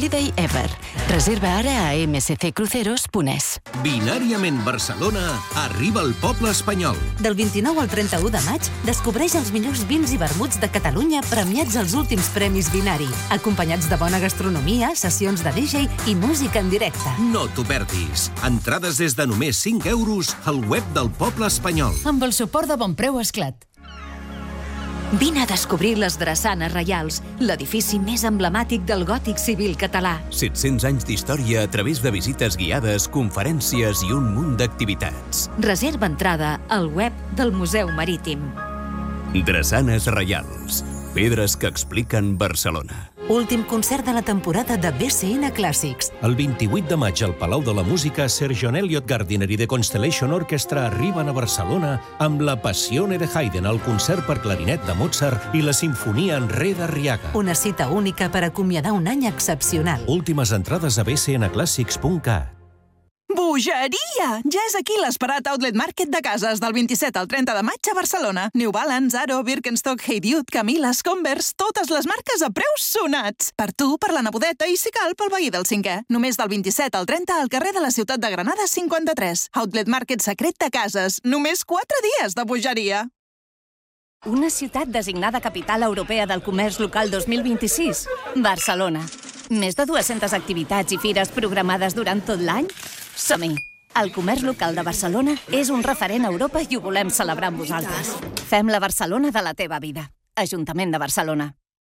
holiday ever. Reserva ara a msccruceros.es. Binàriament Barcelona arriba al poble espanyol. Del 29 al 31 de maig, descobreix els millors vins i vermuts de Catalunya premiats als últims premis Binari, acompanyats de bona gastronomia, sessions de DJ i música en directe. No t'ho perdis. Entrades des de només 5 euros al web del poble espanyol. Amb el suport de Bonpreu Esclat. Vine a descobrir les Drassanes Reials, l'edifici més emblemàtic del gòtic civil català. 700 anys d'història a través de visites guiades, conferències i un munt d'activitats. Reserva entrada al web del Museu Marítim. Drassanes Reials. Pedres que expliquen Barcelona. Últim concert de la temporada de BCN Clàssics. El 28 de maig al Palau de la Música, Sir John Eliot Gardiner i The Constellation Orchestra arriben a Barcelona amb la Passione de Haydn, el concert per clarinet de Mozart i la Sinfonia en re d'Arriaga. Una cita única per acomiadar un any excepcional. Últimes entrades a bcnclassics.cat. Bogeria! Ja és aquí l'esperat Outlet Market de cases del 27 al 30 de maig a Barcelona. New Balance, Zara, Birkenstock, Hey Dude, Camila, Converse, totes les marques a preus sonats. Per tu, per la nebodeta i, si cal, pel veí del 5è. Només del 27 al 30 al carrer de la Ciutat de Granada 53. Outlet Market secret de cases. Només 4 dies de bogeria. Una ciutat designada Capital Europea del Comerç Local 2026. Barcelona. Més de 200 activitats i fires programades durant tot l'any? Som-hi! El comerç local de Barcelona és un referent a Europa i ho volem celebrar amb vosaltres. Fem la Barcelona de la teva vida. Ajuntament de Barcelona.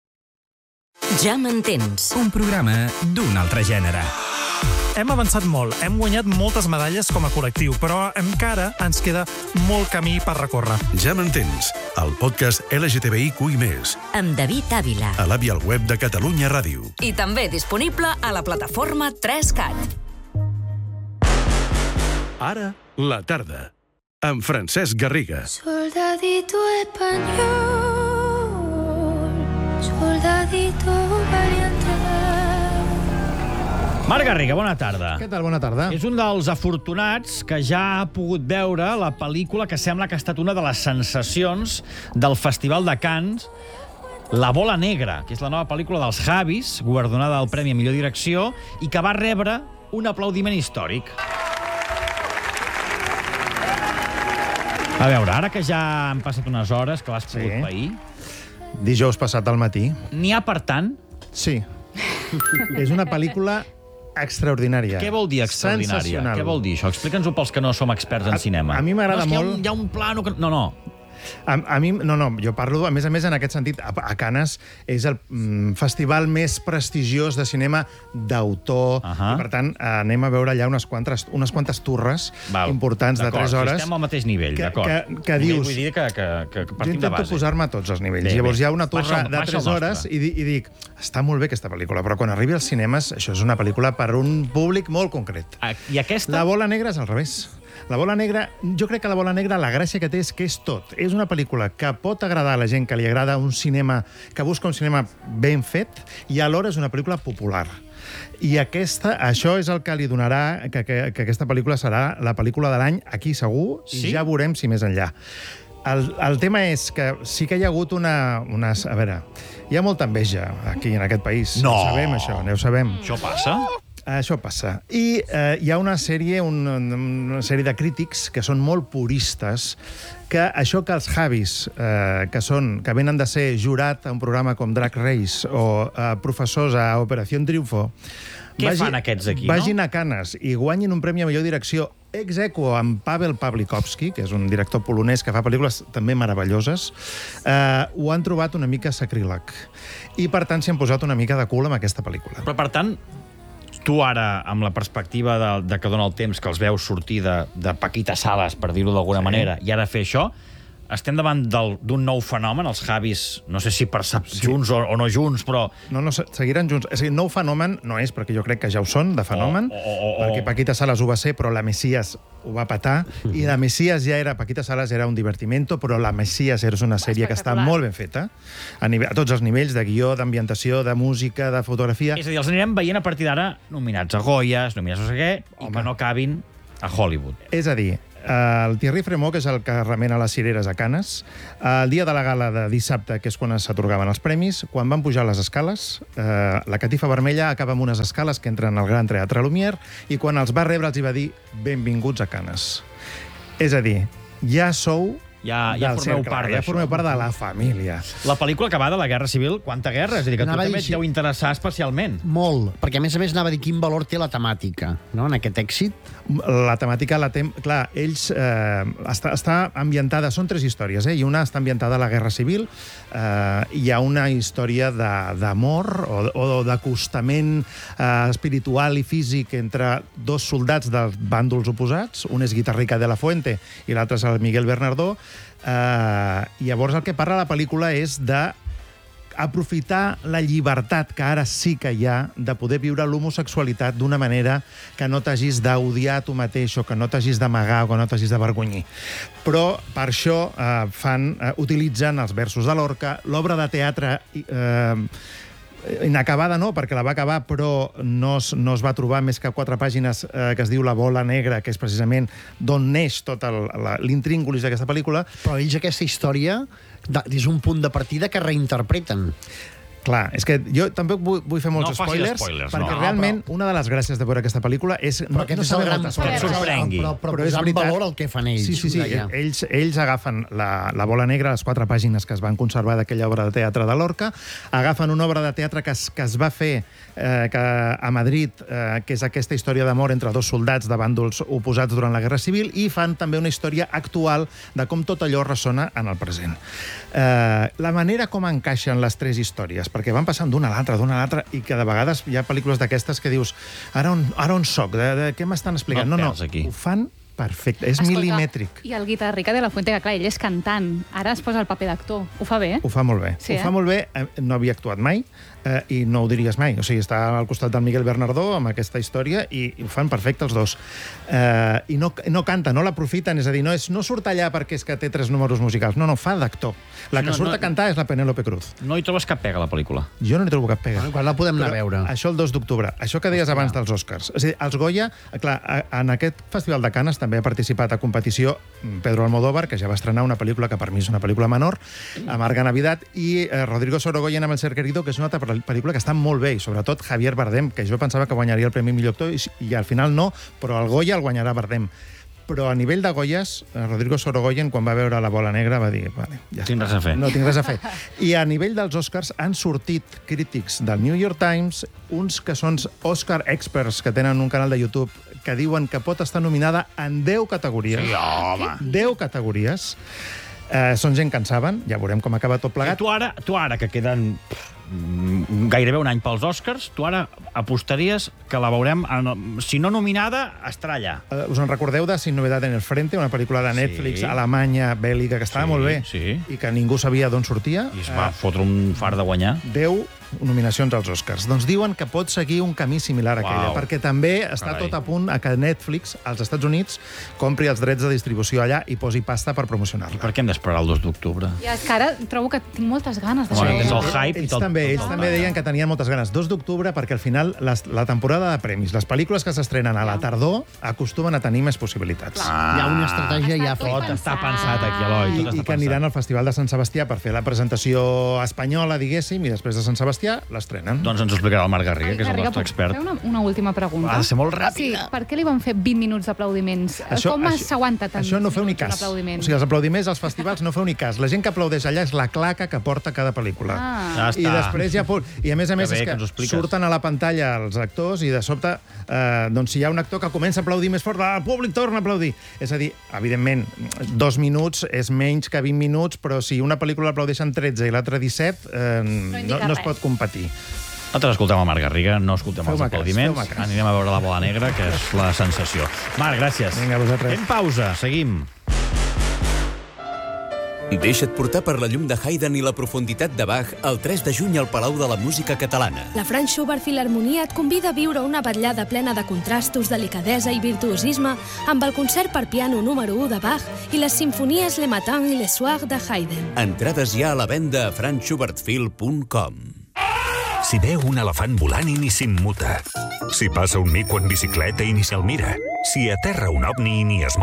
Ja m'entens. Un programa d'un altre gènere. Hem avançat molt, hem guanyat moltes medalles com a col·lectiu, però encara ens queda molt camí per recórrer. Ja m'entens, el podcast LGTBIQ+. Amb David Ávila. A l'app i al web de Catalunya Ràdio. I també disponible a la plataforma 3CAT. Ara, la tarda, amb Francesc Garriga. Soldadito español, soldadito valiente. Marc Garriga, bona tarda. Què tal? Bona tarda. És un dels afortunats que ja ha pogut veure la pel·lícula que sembla que ha estat una de les sensacions del Festival de Cannes, La bola negra, que és la nova pel·lícula dels Javis, guardonada al Premi a Millor Direcció, i que va rebre un aplaudiment històric. A veure, ara que ja han passat unes hores, que l'has pogut pair... Dijous passat al matí. N'hi ha per tant? Sí. És una pel·lícula extraordinària. Què vol dir extraordinària? Què vol dir això? Explica'ns-ho pels que no som experts en cinema. A mi m'agrada molt... Hi ha un plano... No. A mi, no, jo parlo, a més, en aquest sentit, a Cannes és el festival més prestigiós de cinema d'autor, i per tant anem a veure allà unes quantes turres importants de 3 hores. Estem al mateix nivell, d'acord. Que dius... Vull dir que partim de base. Jo intento posar-me a tots els nivells. Llavors hi ha una torre de 3 hores i dic, està molt bé aquesta pel·lícula, però quan arribi als cinemes això és una pel·lícula per un públic molt concret. I aquesta? La bola negra és al revés. La bola negra, jo crec que la bola negra, la gràcia que té és que és tot. És una pel·lícula que pot agradar a la gent que li agrada un cinema, que busca un cinema ben fet, i alhora és una pel·lícula popular. I això és el que li donarà que aquesta pel·lícula serà la pel·lícula de l'any, aquí segur, i ja veurem si més enllà. El tema és que sí que hi ha hagut unes... A veure, hi ha molta enveja aquí, en aquest país. No! Ho sabem, això, ho sabem. Això passa? Això passa. I hi ha una sèrie de crítics que són molt puristes, que això que els Javis, que venen de ser jurat a un programa com Drag Race o professors a Operació Triunfo, què fan aquests aquí, vagin a Cannes i guanyin un premi a millor direcció ex aequo amb Paweł Pawlikowski, que és un director polonès que fa pel·lícules també meravelloses, ho han trobat una mica sacríleg. I, per tant, s'hi han posat una mica de cul amb aquesta pel·lícula. Però, per tant, tu ara, amb la perspectiva de que dona el temps que els veus sortir de Paquita Salas, per dir-ho d'alguna manera, i ara fer això, estem davant d'un nou fenomen, els Javis, no sé si junts o no junts, però... No, seguiran junts. És a dir, nou fenomen no és, perquè jo crec que ja ho són, de fenomen, perquè Paquita Salas ho va ser, però la Messias ho va petar, i la Messias Paquita Salas era un divertimento, però la Messias és una sèrie que està molt ben feta, a tots els nivells, de guió, d'ambientació, de música, de fotografia... És a dir, els anirem veient a partir d'ara nominats a Goyas, nominats a no sé què, i que no acabin a Hollywood. És a dir, el Thierry Fremont, que és el que remena les cireres a Canes, el dia de la gala de dissabte, que és quan s'atorgaven els premis, quan van pujar les escales, la catifa vermella acaba amb unes escales que entren al Gran Teatre Lumière i quan els va rebre els hi va dir benvinguts a Canes. És a dir, ja sou... Ja formeu part de la família. La pel·lícula que va de la Guerra Civil, quanta guerra? És a dir, que tu també et deu interessar especialment. Molt, perquè a més anava a dir quin valor té la temàtica, no?, en aquest èxit. La temàtica, clar, ells està ambientada, són 3 històries, i una està ambientada a la Guerra Civil, hi ha una història d'amor o d'acostament espiritual i físic entre 2 soldats dels bàndols oposats, un és Guitarrica de la Fuente i l'altre és el Miguel Bernardó. Llavors el que parla la pel·lícula és d'aprofitar la llibertat que ara sí que hi ha de poder viure l'homosexualitat d'una manera que no t'hagis d'odiar tu mateix o que no t'hagis d'amagar o que no t'hagis d'avergonyir. Però per això utilitzen els versos de Lorca, l'obra de teatre inacabada no, perquè la va acabar, però no es va trobar més que 4 pàgines que es diu La bola negra, que és precisament d'on neix tot l'intríngulis d'aquesta pel·lícula. Però ells aquesta història és un punt de partida que reinterpreten. Clar, és que jo tampoc vull fer molts spoilers, perquè realment una de les gràcies de veure aquesta pel·lícula és no saber moltes coses. Que et sorprengui. Però és en valor el que fan ells. Sí. Ells agafen la bola negra, les 4 pàgines que es van conservar d'aquella obra de teatre de Lorca, agafen una obra de teatre que es va fer a Madrid, que és aquesta història d'amor entre 2 soldats de bàndols oposats durant la Guerra Civil, i fan també una història actual de com tot allò ressona en el present. La manera com encaixen les 3 històries, perquè van passant d'una a l'altra, i que de vegades hi ha pel·lícules d'aquestes que dius ara on soc? De què m'estan explicant? No, ho fan perfecte, és milimètric. I el Guitarrica de la Fuente, que clar, ell és cantant, ara es posa el paper d'actor. Ho fa bé? Ho fa molt bé. Ho fa molt bé, no havia actuat mai, i no ho diries mai. O sigui, està al costat del Miguel Bernardó amb aquesta història i ho fan perfecte els dos. I no canta, no l'aprofiten, és a dir, no surt allà perquè és que té 3 números musicals. No, fa d'actor. La que surt a cantar és la Penélope Cruz. No hi trobes cap pega, a la pel·lícula? Jo no hi trobo cap pega. Quan la podem anar a veure? Això el 2 d'octubre. Això que deies abans dels Oscars. És a dir, els Goya, clar, en aquest Festival de Canes també ha participat a competició Pedro Almodóvar, que ja va estrenar una pel·lícula que per mi és una pel·lícula menor, Amarga Navidad, i Rodrigo Sorogoyen amb El ser querido, que és una altra pel·lícula que està molt bé, i sobretot Javier Bardem, que jo pensava que guanyaria el Premi Millor Actor, i al final no, però el Goya el guanyarà Bardem. Però a nivell de Goyas, Rodrigo Sorogoyen, quan va veure La bola negra, va dir, vale, ja tinc res a fer. No tinc res a fer. I a nivell dels Oscars han sortit crítics del New York Times, uns que són Oscar experts, que tenen un canal de YouTube, que diuen que pot estar nominada en 10 categories. Sí, home! 10 categories. Són gent que en saben, ja veurem com acaba tot plegat. Tu ara, que queden gairebé un any pels Oscars, tu ara apostaries que la veurem, si no nominada, estarà allà. Us en recordeu de Sin novedad en el frente, una pel·lícula de Netflix alemanya, bèl·lica, que estava molt bé, i que ningú sabia d'on sortia? I es va fotre un far de guanyar. 10 nominacions als Oscars. Doncs diuen que pot seguir un camí similar a aquella, perquè també està tot a punt a que Netflix, als Estats Units, compri els drets de distribució allà i posi pasta per promocionar-la. Per què hem d'esperar el 2 d'octubre? Ja, és que ara trobo que tinc moltes ganes d'això. Tens el hype i tot. Ells també deien que tenien moltes ganes. 2 d'octubre, perquè al final la temporada de premis, les pel·lícules que s'estrenen a la tardor, acostumen a tenir més possibilitats. Hi ha una estratègia ja feta. Tot està pensat aquí, Eloi. I que aniran al Festival de Sant Sebastià per fer la presentació espanyola, diguéssim, i després de Sant Sebastià l'estrenen. Doncs ens ho explicarà el Marc Garriga, que és el nostre expert. Una última pregunta. Ha de ser molt ràpida. Sí, per què li van fer 20 minuts d'aplaudiments? Com s'aguanta tant? Això no feu ni cas. O sigui, els aplaudiments als festivals no feu ni cas. La gent que aplaudeix allà és la claca que porta cada pel·lícula. Ja està. I després ja... I a més és que surten a la pantalla els actors i de sobte, doncs si hi ha un actor que comença a aplaudir més fort, el públic torna a aplaudir. És a dir, evidentment, 2 minuts és menys que 20 minuts, però si una pel·lícula l'aplaudeixen 13 i l'altra 17, no es pot competir. Nosaltres escoltem el Marc Garriga, no escoltem els aplaudiments. Anirem a veure La bola negra, que és la sensació. Marc, gràcies. Vinga, vosaltres. Fem pausa, seguim. Deixa't portar per la llum de Haydn i la profunditat de Bach el 3 de juny al Palau de la Música Catalana. La Franz Schubert Filharmonia et convida a viure una vetllada plena de contrastos, delicadesa i virtuosisme amb el concert per piano número 1 de Bach i les simfonies Le Matin i Le Soir de Haydn. Entrades ja a la venda a franzschubertfil.com. Si veu un elefant volant i ni s'immuta. Si passa un mico en bicicleta i ni se'l mira. Si aterra un ovni i ni es mou.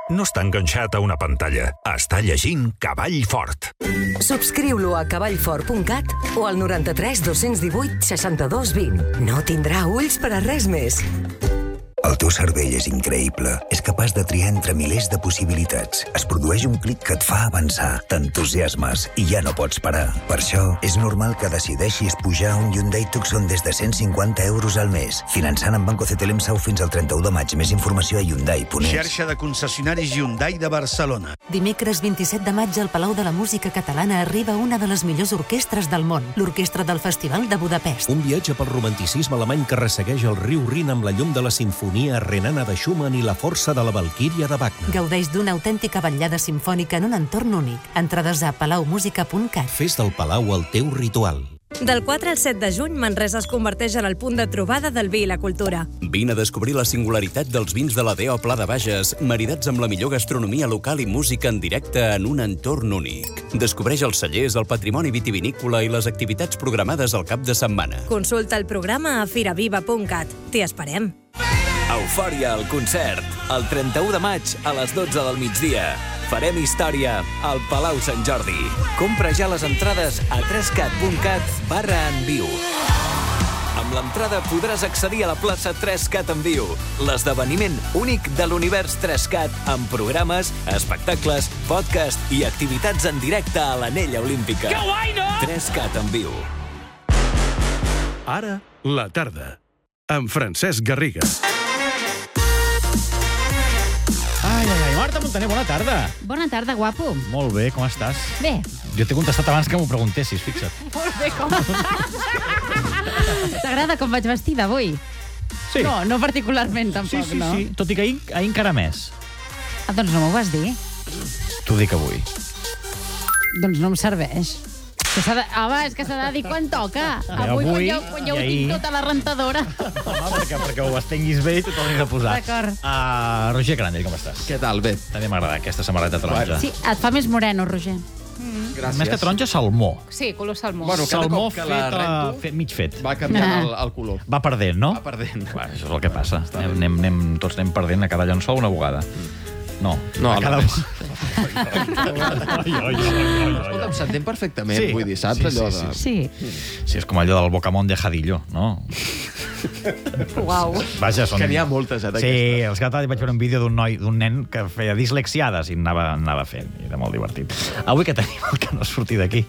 no està enganxat a una pantalla. Està llegint Cavall Fort. Subscriu-lo a cavallfort.cat o al 93 218 62 20. No tindrà ulls per a res més. El teu cervell és increïble. És capaç de triar entre milers de possibilitats. Es produeix un clic que et fa avançar, t'entusiasmes i ja no pots parar. Per això, és normal que decideixis pujar a un Hyundai Tucson des de 150 euros al mes. Finançant amb Banco CTLM Sau fins al 31 de maig. Més informació a Hyundai.es. Xarxa de concessionaris Hyundai de Barcelona. Dimecres 27 de maig al Palau de la Música Catalana arriba una de les millors orquestres del món, l'Orquestra del Festival de Budapest. Un viatge pel romanticisme alemany que ressegueix el riu Rin amb la llum de la sinfonia renana de Schumann i la força de la Valquíria de Wagner. Gaudeix d'una autèntica vetllada simfònica en un entorn únic. Entrades a palaumusica.cat. Fes del Palau el teu ritual. Del 4 al 7 de juny, Manresa es converteix en el punt de trobada del vi i la cultura. Vine a descobrir la singularitat dels vins de la DO Pla de Bages, maridats amb la millor gastronomia local i música en directe en un entorn únic. Descobreix els cellers, el patrimoni vitivinícola i les activitats programades al cap de setmana. Consulta el programa a firaviva.cat. T'hi esperem. Eufòria al concert, el 31 de maig a les 12 del migdia. Farem història al Palau Sant Jordi. Compra ja les entrades a 3cat.cat/enviu. Amb l'entrada podràs accedir a la plaça 3Cat en viu, l'esdeveniment únic de l'univers 3Cat amb programes, espectacles, podcast i activitats en directe a l'Anella Olímpica. Que guai, no? 3Cat en viu. Ara, la tarda, amb Francesc Garriga. Marta Montaner, bona tarda. Bona tarda, guapo. Molt bé, com estàs? Bé. Jo t'he contestat abans que m'ho preguntessis, fixa't. Molt bé, com estàs? T'agrada com vaig vestida avui? Sí. No particularment, tampoc, sí, no? Sí, tot i que ahir encara més. Ah, doncs no m'ho vas dir. T'ho dic avui. Doncs no em serveix. Home, és que s'ha de dir quan toca. Avui quan ja ho tinc tota la rentadora. Home, perquè ho estenguis bé i t'ho tornis a posar. D'acord. Roger Grandell, com estàs? Què tal? Bé. També m'agrada aquesta samarreta taronja. Sí, et fa més moreno, Roger. Gràcies. Més que taronja, salmó. Sí, color salmó. Bueno, cada Salmó cop que la rento, mig fet. va canviant el color. Va perdent, no? Va perdent. Bueno, això és el que passa. Tots anem perdent a cada llençol una bugada. No, a cada... Escolta'm, s'entén perfectament, vull dir, saps allò de... Sí, és com allò del bocamón de Jadillo, no? Uau. Vaja, Que n'hi ha moltes, d'aquestes. Sí, els que vaig veure un vídeo d'un nen que feia dislexiades i anava fent, i era molt divertit. Avui què tenim, el que no surti d'aquí?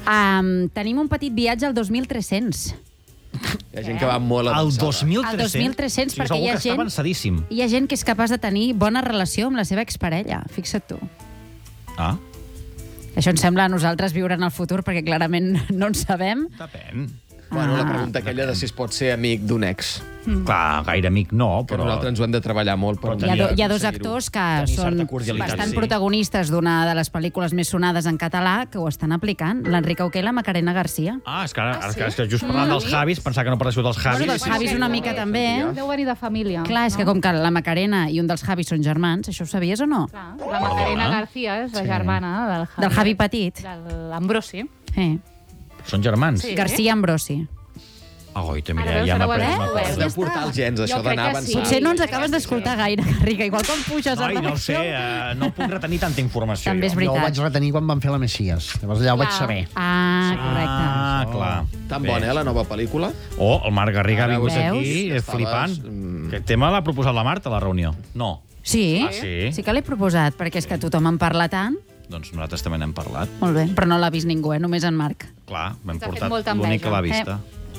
Tenim un petit viatge al 2300. Hi ha gent que va molt avançada. Al 2300, perquè hi ha està avançadíssim. Hi ha gent que és capaç de tenir bona relació amb la seva exparella. Fixa't tu. Ah? Això ens sembla a nosaltres viure en el futur, perquè clarament no en sabem. Depèn. Bueno, la pregunta aquella de si es pot ser amic d'un ex. Clar, gaire amic no, Que però... nosaltres ens ho hem de treballar molt per Hi ha dos actors que són bastant protagonistes d'una de les pel·lícules més sonades en català que ho estan aplicant. L'Enric Auqué i la Macarena Garcia. Ah, és que just parlant dels Javis, pensava que no parléssiu dels Javis. Bueno, dels Javis una mica també. Deu venir de família. Clar, és que com que la Macarena i un dels Javis són germans, això ho sabies o no? Clar, la Macarena García és la germana del Javi Petit. De l'Ambrosi. Són germans? Sí. Garcia Ambrosi. Goita, mira, ja m'ha pres una cosa. Deu portar els gens, això d'anar avançant. Potser no ens acabes d'escoltar gaire, Garriga. Igual quan puges a no sé, no puc retenir tanta informació. També és veritat. Jo ho vaig retenir quan van fer la Messies. Llavors allà ho vaig saber. Ah, correcte. Ah, clar. Tan bona, la nova pel·lícula? Oh, el Marc Garriga ha vingut Veus? aquí, flipant. Aquest tema l'ha proposat la Marta, a la reunió. No. Sí, sí? Sí que l'he proposat, perquè és que tothom en parla tant. Doncs nosaltres també n'hem parlat. Molt bé, però no l'ha vist ningú, només en Marc. Clar, m'hem T'ha fet portat molta l'únic que l'ha vista.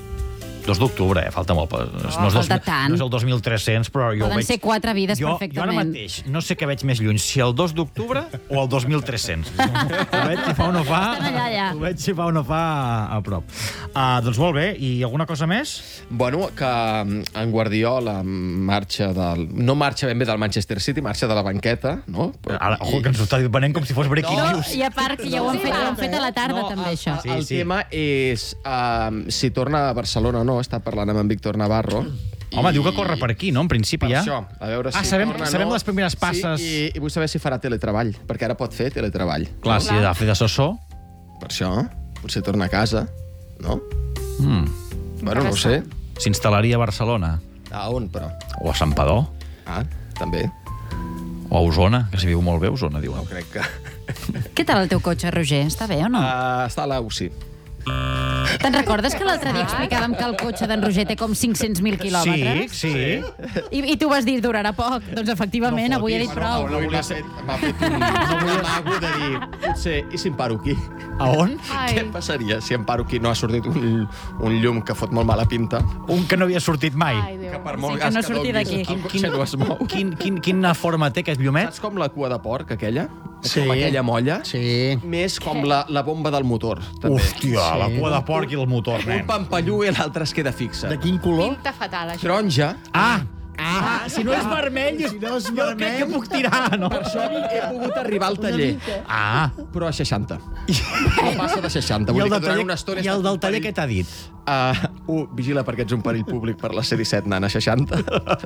2 d'octubre, falta molt. Falta tant. No és el 2300, però jo Poden veig... ser 4 vides Jo perfectament. ara mateix no sé què veig més lluny, si el 2 d'octubre o el 2300. Ho veig si fa o no fa... Estan allà, ja. Ho veig si fa o no fa a prop. Doncs molt bé, i alguna cosa més? Bueno, que en Guardiola marxa del... No marxa ben bé del Manchester City, marxa de la banqueta, no? Ara, ojo, que ens ho està venent com si fos breaking news. I a part que ja ho han fet a la tarda, també, això. El tema és si torna a Barcelona o no, està parlant amb en Víctor Navarro. Home, diu que corre per aquí, no? En principi, ja. Per això, a veure si sabem torna, les primeres passes. Sí, i vull saber si farà teletreball, perquè ara pot fer teletreball. Clar, si ha de fer d'assessor. Per això, potser torna a casa, no? Bueno, no ho sé. S'instal·laria a Barcelona. A on, però? O a Santpedor. Ah, també. O a Osona, que s'hi viu molt bé, Osona, diuen. No crec que... Què tal el teu cotxe, Roger? Està bé o no? Està a la UCI. Te'n recordes que l'altre dia explicàvem que el cotxe d'en Roger té com 500.000 quilòmetres? Sí. I tu vas dir, durarà poc. Doncs efectivament, avui he dit prou. Avui m'ha fet un amago de dir, potser, i si em paro aquí? A on? Què passaria si em paro aquí? No ha sortit un llum que fot molt mala pinta. Un que no havia sortit mai. Que per molt que no surti d'aquí. El cotxe no es mou. Quina forma té aquest llumet? Saps com la cua de porc, aquella? Sí. Com aquella molla? Sí. Més com la bomba del motor, també. Hòstia, la cua de porc i el motor, nen. Un pampallú i l'altre es queda fixa. De quin color? Pinta fatal, això. Taronja. Si no és vermell, Si no és jo crec vermell... que puc tirar, no? Per això he pogut arribar al taller. Però a 60. No passa de 60. I Vull el dir que del durant una estona... taller, taller què t'ha dit? Vigila perquè ets un perill públic per la C-17 anant a 60.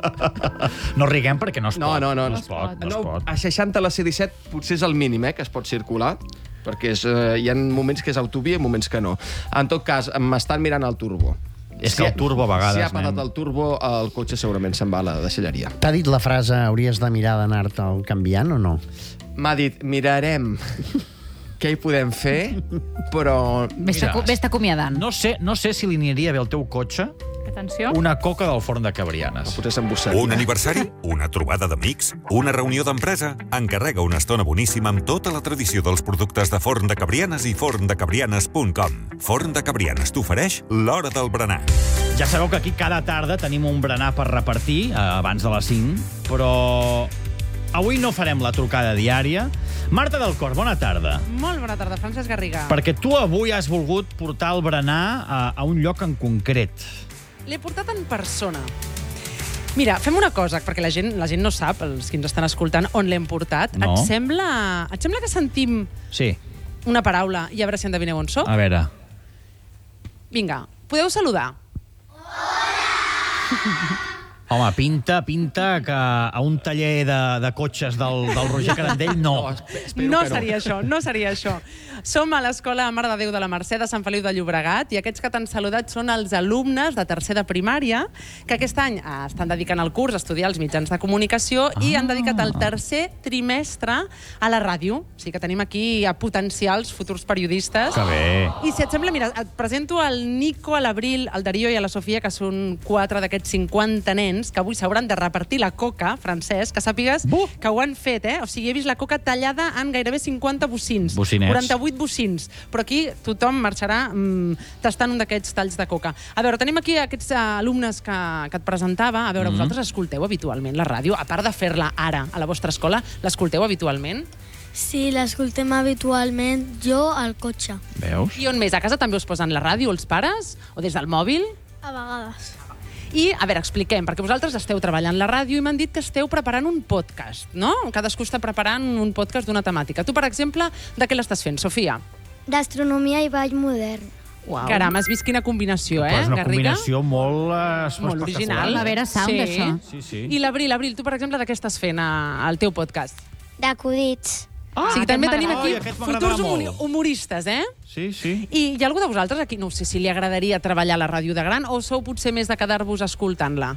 No riguem perquè no es pot. No es pot. A 60 la C-17 potser és el mínim, que es pot circular, perquè hi ha moments que és autovia i moments que no. En tot cas, m'estan mirant el turbo. És que el turbo a vegades, Si ha patat el turbo, el cotxe segurament se'n va a la deixalleria. T'ha dit la frase hauries de mirar d'anar-te'l canviant o no? M'ha dit, mirarem què hi podem fer, però... Vés-te acomiadant. No sé si li aniria bé al teu cotxe Atenció. una coca del forn de Cabrianes. Potser s'embossaria. Un aniversari? Una trobada d'amics? Una reunió d'empresa? Encarrega una estona boníssima amb tota la tradició dels productes de Forn de Cabrianes i forndecabrianes.com. Forn de Cabrianes t'ofereix l'hora del berenar. Ja sabeu que aquí cada tarda tenim un berenar per repartir, abans de les 5, però avui no farem la trucada diària. Marta del Cor, bona tarda. Molt bona tarda, Francesc Garriga. Perquè tu avui has volgut portar el berenar a un lloc en concret. L'he portat en persona. Mira, fem una cosa, perquè la gent no sap, els que ens estan escoltant, on l'hem portat. No. Et sembla que sentim una paraula i a veure si endevineu on soc? A veure. Vinga, podeu saludar. Home, pinta que a un taller de cotxes del Roger Carandell no. No seria això. Som a l'Escola Mare de Déu de la Mercè de Sant Feliu de Llobregat i aquests que t'han saludat són els alumnes de tercer de primària que aquest any estan dedicant el curs a estudiar els mitjans de comunicació i han dedicat el tercer trimestre a la ràdio. O sigui que tenim aquí a potencials futurs periodistes. Que bé. I si et sembla, mira, et presento el Nico, a l'Abril, el Darío i a la Sofia, que són 4 d'aquests 50 nens que avui s'hauran de repartir la coca, Francesc, que sàpigues que ho han fet, O sigui, he vist la coca tallada en gairebé 50 bocins. Bocinets. 48 bocins. Però aquí tothom marxarà tastant un d'aquests talls de coca. A veure, tenim aquí aquests alumnes que et presentava. A veure, vosaltres escolteu habitualment la ràdio? A part de fer-la ara a la vostra escola, l'escolteu habitualment? Sí, l'escoltem habitualment, jo al cotxe. Veus? I on més? A casa també us posen la ràdio, els pares? O des del mòbil? A vegades. I, a veure, expliquem, perquè vosaltres esteu treballant la ràdio i m'han dit que esteu preparant un podcast, no? Cadascú està preparant un podcast d'una temàtica. Tu, per exemple, de què l'estàs fent, Sofia? D'astronomia i ball modern. Uau. Caram, has vist quina combinació, Però és una Garriga? combinació molt original. A veure, sound, això. Sí. I l'Abril, tu, per exemple, de què estàs fent al teu podcast? D'acudits. O sigui, també tenim aquí aquest m'agradarà futurs molt. humoristes, Sí. I hi ha algú de vosaltres aquí, no sé si li agradaria treballar a la ràdio de gran o sou potser més de quedar-vos escoltant-la?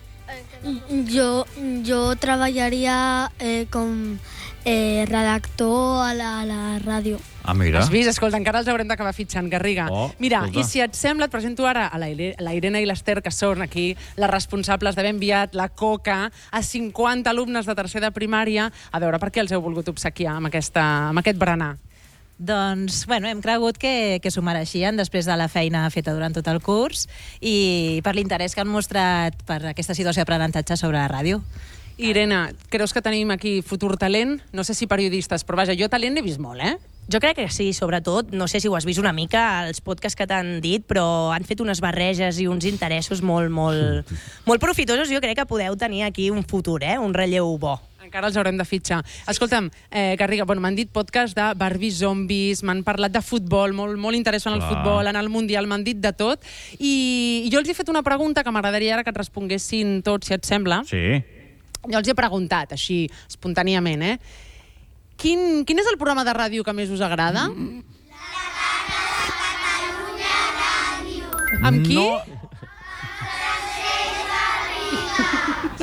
Jo treballaria com redactor a la ràdio. Ah, mira. Has vist? Escolta, encara els haurem d'acabar fitxant, Garriga. Mira, escolta. i si et sembla, et presento ara a la Irene i l'Ester, que són aquí les responsables d'haver enviat la coca a 50 alumnes de tercer de primària. A veure, per què els heu volgut obsequiar amb aquest berenar? Doncs, hem cregut que s'ho mereixien després de la feina feta durant tot el curs i per l'interès que han mostrat per aquesta situació d'aprenentatge sobre la ràdio. Irene, creus que tenim aquí futur talent? No sé si periodistes, però vaja, jo talent n'he vist molt, Jo crec que sí, sobretot, no sé si ho has vist una mica, els podcasts que t'han dit, però han fet unes barreges i uns interessos molt profitosos. Jo crec que podeu tenir aquí un futur, un relleu bo. Encara els haurem de fitxar. Escolta'm, Garriga, m'han dit podcast de Barbie Zombies, m'han parlat de futbol, molt interessant el futbol, en el Mundial, m'han dit de tot. I jo els he fet una pregunta que m'agradaria ara que et responguessin tots, si et sembla. Sí. Jo els he preguntat, així, espontàniament, Quin és el programa de ràdio que més us agrada? La Casa de Catalunya Ràdio. Amb qui? No. Francesc Garriga.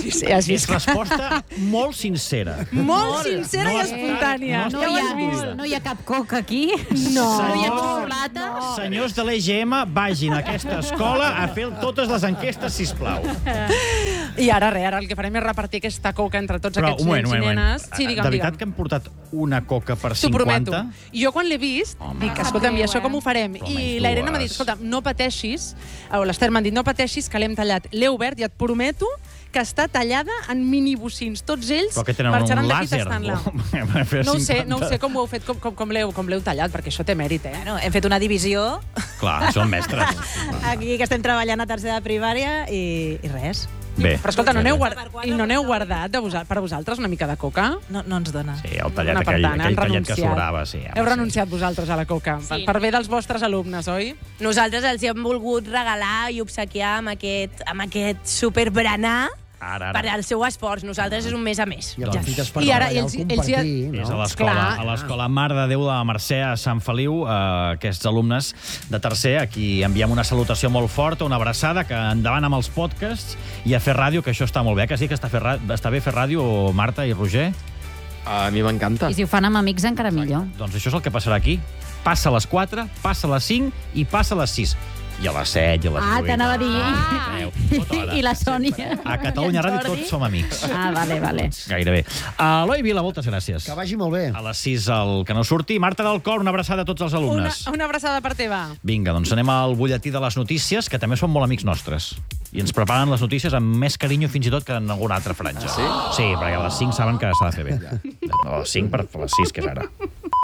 És resposta molt sincera. Molt sincera i espontània. No hi ha cap coca aquí. No hi ha xocolata. Senyors de l'EGM, vagin a aquesta escola a fer totes les enquestes, sisplau. I ara el que farem és repartir aquesta coca entre tots aquests nens i nenes. Sí, digue'm. De veritat que hem portat una coca per 50? T'ho prometo. I jo quan l'he vist, dic, escolta'm, i això com ho farem? I la Irene m'ha dit, escolta, no pateixis, o l'Ester m'ha dit, no pateixis, que l'hem tallat. L'he obert i et prometo que està tallada en minibocins. Tots ells marxaran d'aquí tastant-la. No ho sé com ho heu fet, com l'heu tallat, perquè això té mèrit, eh? Hem fet una divisió. Clar, són mestres. Aquí que estem treballant a tercera de primària i res. Bé. Però escolta, no n'heu guardat per vosaltres una mica de coca? No ens dona. Sí, el tallat aquell tallet que sobrava, sí. Heu renunciat vosaltres a la coca, per bé dels vostres alumnes, oi? Nosaltres els hi hem volgut regalar i obsequiar amb aquest superberenar per al seu esforç. Nosaltres és un mes a més. I ara ells compartir, no? És a l'escola Mare de Déu de la Mercè a Sant Feliu, aquests alumnes de tercer, aquí enviem una salutació molt forta, una abraçada, que endavant amb els podcasts i a fer ràdio, que això està molt bé, que sí que està bé fer ràdio, Marta i Roger? A mi m'encanta. I si ho fan amb amics encara millor. Doncs això és el que passarà aquí. Passa a les 4, passa a les 5 i passa a les 6. I a les 7 i a les 8. T'anava a dir. I la Sònia. A Catalunya Ràdio tots som amics. Vale. Gairebé. Eloi Vila, moltes gràcies. Que vagi molt bé. A les 6 el que no surti. Marta del Cor, una abraçada a tots els alumnes. Una abraçada per teva. Vinga, doncs anem al butlletí de les notícies, que també són molt amics nostres. I ens preparen les notícies amb més carinyo fins i tot que en alguna altra franja. Sí? Sí, perquè a les 5 saben que s'ha de fer bé. A les 5 per les 6, que és ara.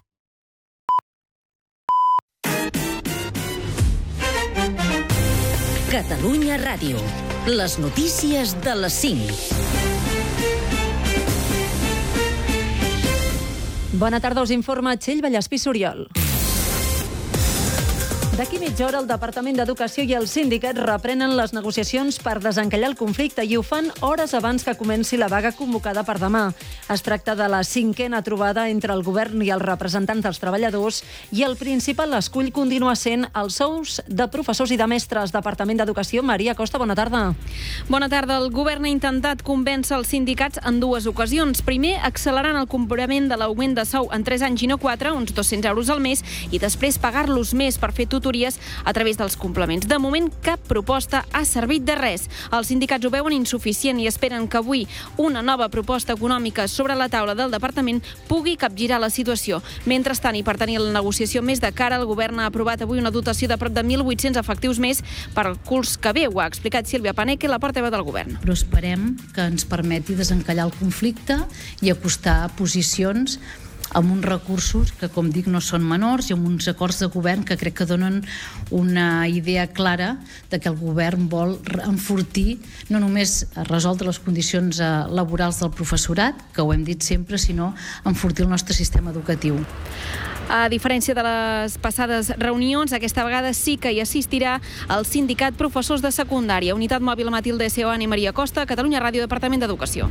Catalunya Ràdio. Les notícies de les 5. Bona tarda, us informa Txell Vallespí Soriol. D'aquí mitja hora, el Departament d'Educació i els sindicats reprenen les negociacions per desencallar el conflicte i ho fan hores abans que comenci la vaga convocada per demà. Es tracta de la 5a trobada entre el govern i els representants dels treballadors i el principal escull continua sent els sous de professors i de mestres. Departament d'Educació, Maria Costa, bona tarda. Bona tarda. El govern ha intentat convèncer els sindicats en dues ocasions. Primer, accelerant el cobrament de l'augment de sou en 3 anys i no 4, uns 200 euros al mes, i després pagar-los més per fer tutories a través dels complements. De moment, cap proposta ha servit de res. Els sindicats ho veuen insuficient i esperen que avui una nova proposta econòmica sobre la taula del departament pugui capgirar la situació. Mentrestant, i per tenir la negociació més de cara, el govern ha aprovat avui una dotació de prop de 1.800 efectius més per al curs que ve. Ho ha explicat Sílvia Paneque, la portaveu del govern. Però esperem que ens permeti desencallar el conflicte i acostar posicions amb uns recursos que, com dic, no són menors i amb uns acords de govern que crec que donen una idea clara de que el govern vol enfortir, no només resoldre les condicions laborals del professorat, que ho hem dit sempre, sinó enfortir el nostre sistema educatiu. A diferència de les passades reunions, aquesta vegada sí que hi assistirà el sindicat professors de secundària. Unitat Mòbil Matilde Seoane i Maria Costa, Catalunya Ràdio, Departament d'Educació.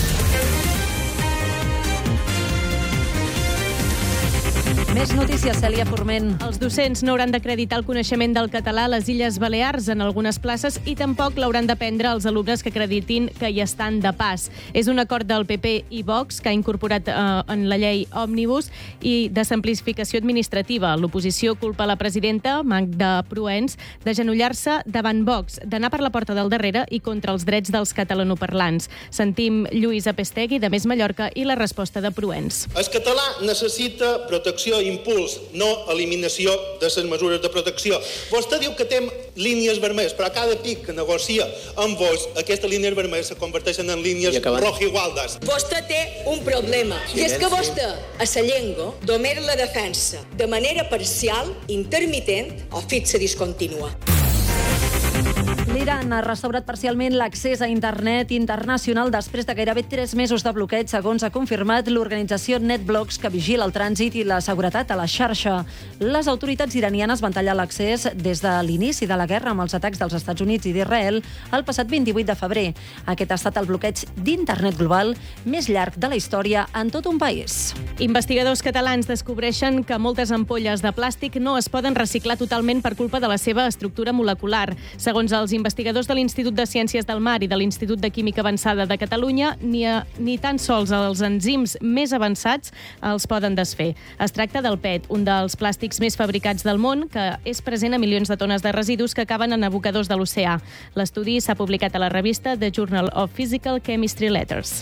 Més notícies, Cèlia Forment. Els docents no hauran d'acreditar el coneixement del català a les Illes Balears en algunes places i tampoc l'hauran d'aprendre els alumnes que acreditin que hi estan de pas. És un acord del PP i Vox que ha incorporat en la llei Òmnibus i de simplificació administrativa. L'oposició culpa la presidenta, Magda Proens, de genollar-se davant Vox, d'anar per la porta del darrere i contra els drets dels catalanoparlants. Sentim Lluís Apestegui, de Més Mallorca, i la resposta de Proens. El català necessita protecció i impuls, no eliminació de les mesures de protecció. Vostè diu que té línies vermelles, però cada pic que negocia amb vos, aquestes línies vermelles se converteixen en línies rojigualdes. Vostè té un problema, i és que vostè, a la llengua, només la defensa de manera parcial, intermitent o fixa discontínua. L'Iran ha restaurat parcialment l'accés a internet internacional després de gairebé 3 mesos de bloqueig, segons ha confirmat l'organització NetBlocks, que vigila el trànsit i la seguretat a la xarxa. Les autoritats iranianes van tallar l'accés des de l'inici de la guerra amb els atacs dels Estats Units i d'Israel el passat 28 de febrer. Aquest ha estat el bloqueig d'internet global més llarg de la història en tot un país. Investigadors catalans descobreixen que moltes ampolles de plàstic no es poden reciclar totalment per culpa de la seva estructura molecular. Segons els investigadors de l'Institut de Ciències del Mar i de l'Institut de Química Avançada de Catalunya, ni tan sols els enzims més avançats els poden desfer. Es tracta del PET, un dels plàstics més fabricats del món, que és present a milions de tones de residus que acaben en abocadors de l'oceà. L'estudi s'ha publicat a la revista The Journal of Physical Chemistry Letters.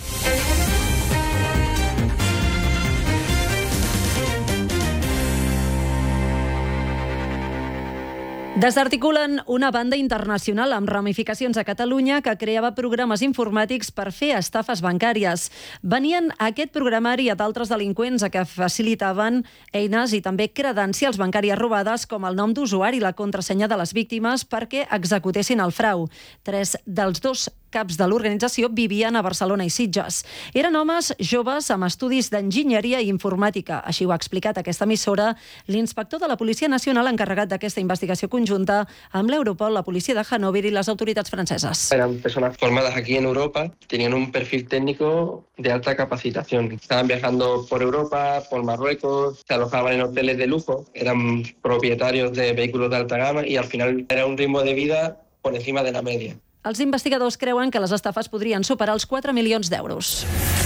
Desarticulen una banda internacional amb ramificacions a Catalunya que creava programes informàtics per fer estafes bancàries. Venien a aquest programari a d'altres delinqüents a que facilitaven eines i també credencials bancàries robades com el nom d'usuari i la contrasenya de les víctimes perquè executessin el frau. 3 dels 2 caps de l'organització vivien a Barcelona i Sitges. Eren homes joves amb estudis d'enginyeria i informàtica. Així ho ha explicat aquesta emissora l'inspector de la Policia Nacional encarregat d'aquesta investigació conjunta amb l'Europol, la policia de Hannover y las autoridades francesas. Eran personas formadas aquí en Europa, tenían un perfil técnico de alta capacitación. Estaban viajando por Europa, por Marruecos, se alojaban en hoteles de lujo, eran propietarios de vehículos de alta gama y al final era un ritmo de vida por encima de la media. Els investigadors creuen que les estafes podrien superar els 4 milions d'euros.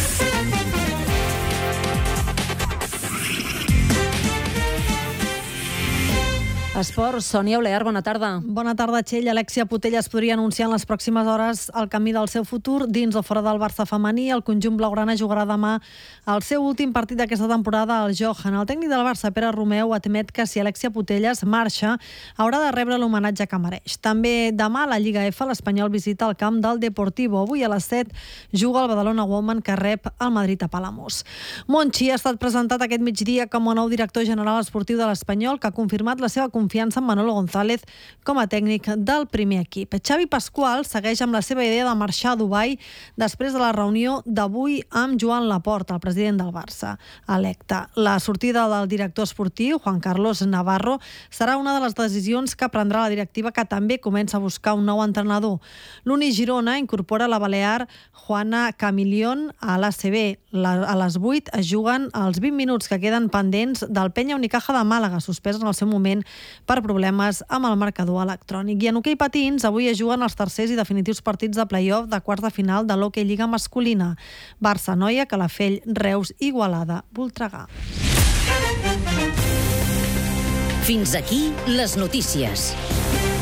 Esports, Sònia Olear, bona tarda. Bona tarda, Txell. Alexia Putellas podria anunciar en les pròximes hores el camí del seu futur dins o fora del Barça femení. El conjunt blaugrana jugarà demà el seu últim partit d'aquesta temporada al Johan. El tècnic del Barça, Pere Romeu, admet que si Alexia Putellas marxa, haurà de rebre l'homenatge que mereix. També demà a la Lliga F, l'Espanyol visita el camp del Deportivo. Avui a les 7 juga el Badalona Woman, que rep el Madrid a Palamós. Monchi ha estat presentat aquest migdia com a nou director general esportiu de l'Espanyol, que ha confirmat la seva confiança en Manolo González com a tècnic del primer equip. Xavi Pasqual segueix amb la seva idea de marxar a Dubai després de la reunió d'avui amb Joan Laporta, el president del Barça electe. La sortida del director esportiu, Juan Carlos Navarro, serà una de les decisions que prendrà la directiva, que també comença a buscar un nou entrenador. L'Uni Girona incorpora la balear Juana Camilión a l'ACB. A les 8 es juguen els 20 minuts que queden pendents del Penya Unicaja de Màlaga, suspès en el seu moment per problemes amb el marcador electrònic. I en hoquei patins, avui es juguen els tercers i definitius partits de play-off de quarts de final de l'Hockey Lliga masculina. Barça-Noia, Calafell, Reus, Igualada, Voltregà. Fins aquí les notícies.